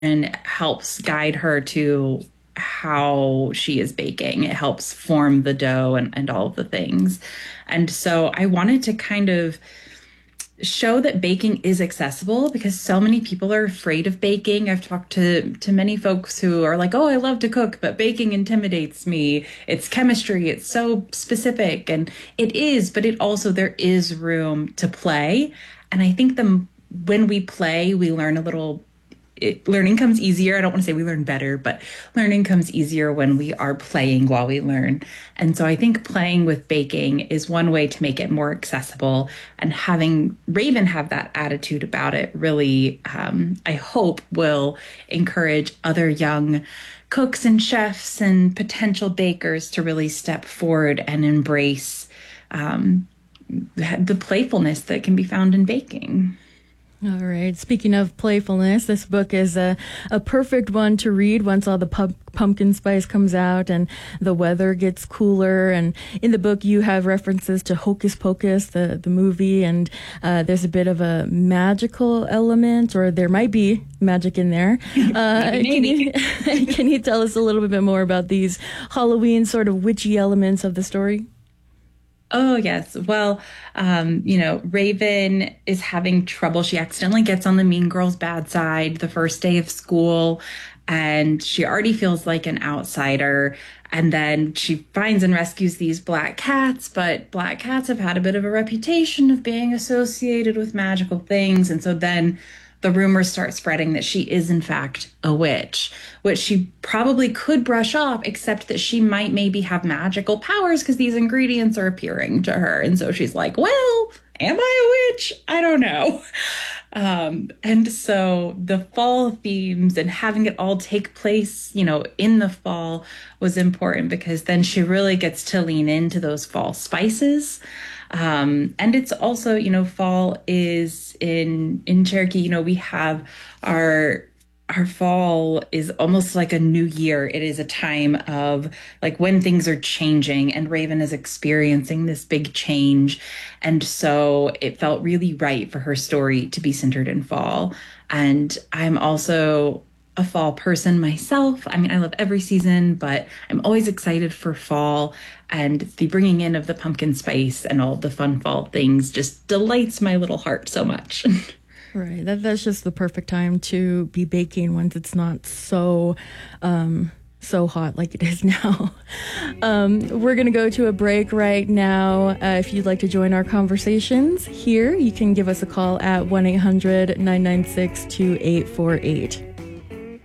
helps guide her to how she is baking. It helps form the dough and all of the things. And so I wanted to kind of show that baking is accessible because so many people are afraid of baking. I've talked to many folks who are like, "Oh, I love to cook, but baking intimidates me. It's chemistry, it's so specific." And it is, but it also there is room to play. And I think the when we play, we learn a little learning comes easier. I don't want to say we learn better, but learning comes easier when we are playing while we learn. And so I think playing with baking is one way to make it more accessible. And having Raven have that attitude about it really, I hope, will encourage other young cooks and chefs and potential bakers to really step forward and embrace the playfulness that can be found in baking. All right. Speaking of playfulness, this book is a perfect one to read once all the pumpkin spice comes out and the weather gets cooler. And in the book, you have references to Hocus Pocus, the movie, and there's a bit of a magical element, or there might be magic in there. Maybe. Can you tell us a little bit more about these Halloween sort of witchy elements of the story? Oh, yes. Well, Raven is having trouble. She accidentally gets on the mean girl's bad side the first day of school, and she already feels like an outsider. And then she finds and rescues these black cats, but black cats have had a bit of a reputation of being associated with magical things. And so then the rumors start spreading that she is, in fact, a witch, which she probably could brush off, except that she might maybe have magical powers because these ingredients are appearing to her. And so she's like, well, am I a witch? I don't know. And so the fall themes and having it all take place, in the fall was important because then she really gets to lean into those fall spices. And it's also, fall is in Cherokee, we have our fall is almost like a new year. It is a time of like when things are changing, and Raven is experiencing this big change. And so it felt really right for her story to be centered in fall. And I'm also a fall person myself. I mean, I love every season, but I'm always excited for fall, and the bringing in of the pumpkin spice and all the fun fall things just delights my little heart so much. Right. That's just the perfect time to be baking once it's not so hot like it is now. We're going to go to a break right now. If you'd like to join our conversations here, you can give us a call at 1-800-996-2848.